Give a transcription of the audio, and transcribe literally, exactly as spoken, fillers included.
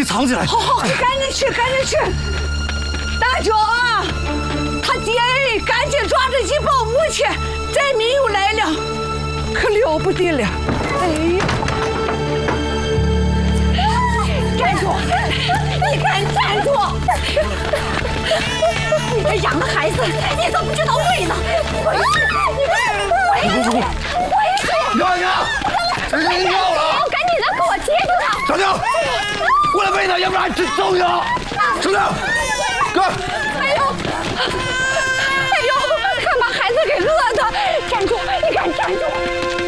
藏起来。 好好，赶紧去，赶紧去！大舅啊，他爹赶紧抓着一保姆去，咱民又来了，可了不得了！哎呀！站住！你敢站住！你这养的孩子，你怎么不知道喂呢？回去！回去！回去！ 娘娘，这人尿了！ 赶紧的，给我接住他！ 小娘，过来喂他，要不然真揍你了！小娘，哥！ 哎呦！哎呦！看把孩子给乐的！站住！你敢站住！